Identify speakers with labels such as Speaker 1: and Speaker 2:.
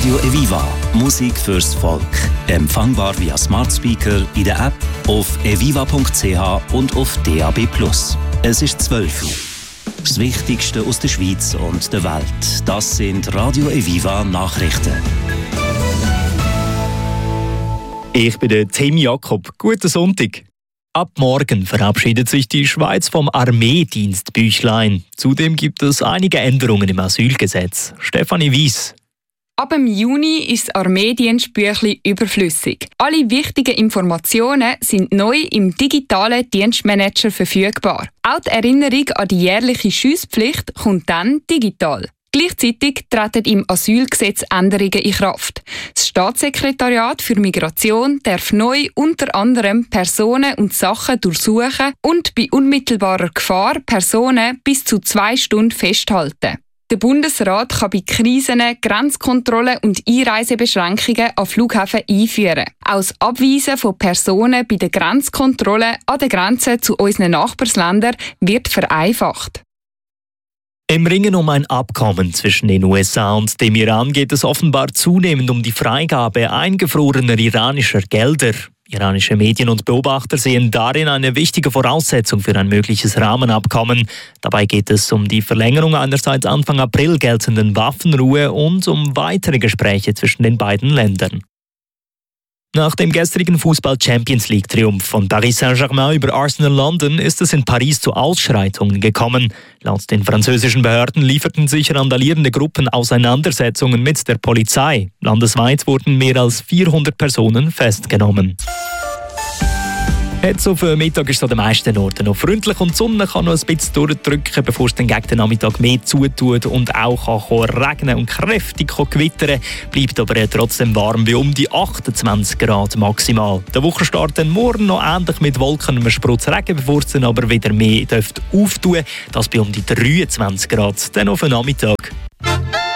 Speaker 1: Radio Eviva. Musik fürs Volk. Empfangbar via Smart Speaker in der App, auf eviva.ch und auf DAB+. Es ist 12 Uhr. Das Wichtigste aus der Schweiz und der Welt. Das sind Radio Eviva Nachrichten.
Speaker 2: Ich bin der Tim Jakob. Guten Sonntag. Ab morgen verabschiedet sich die Schweiz vom Armeedienstbüchlein. Zudem gibt es einige Änderungen im Asylgesetz. Stefanie Weiss.
Speaker 3: Ab dem Juni ist das Armeedienstbüchlein überflüssig. Alle wichtigen Informationen sind neu im digitalen Dienstmanager verfügbar. Auch die Erinnerung an die jährliche Schiesspflicht kommt dann digital. Gleichzeitig treten im Asylgesetz Änderungen in Kraft. Das Staatssekretariat für Migration darf neu unter anderem Personen und Sachen durchsuchen und bei unmittelbarer Gefahr Personen bis zu 2 Stunden festhalten. Der Bundesrat kann bei Krisen Grenzkontrollen und Einreisebeschränkungen an Flughäfen einführen. Auch das Abweisen von Personen bei der Grenzkontrolle an den Grenzen zu unseren Nachbarländern wird vereinfacht.
Speaker 2: Im Ringen um ein Abkommen zwischen den USA und dem Iran geht es offenbar zunehmend um die Freigabe eingefrorener iranischer Gelder. Iranische Medien und Beobachter sehen darin eine wichtige Voraussetzung für ein mögliches Rahmenabkommen. Dabei geht es um die Verlängerung einer seit Anfang April geltenden Waffenruhe und um weitere Gespräche zwischen den beiden Ländern. Nach dem gestrigen Fußball-Champions-League-Triumph von Paris Saint-Germain über Arsenal London ist es in Paris zu Ausschreitungen gekommen. Laut den französischen Behörden lieferten sich randalierende Gruppen Auseinandersetzungen mit der Polizei. Landesweit wurden mehr als 400 Personen festgenommen. Jetzt auf Mittag ist es an den meisten Orten noch freundlich und die Sonne kann noch ein bisschen durchdrücken, bevor es dann gegen den Nachmittag mehr zutut und auch kann regnen und kräftig gewittern. Bleibt aber trotzdem warm wie um die 28 Grad maximal. Der Wochenstart dann morgen noch ähnlich mit Wolken und einem Sprutz Regen, bevor es dann aber wieder mehr auftun dürfte. Das bei um die 23 Grad dann auf den Nachmittag.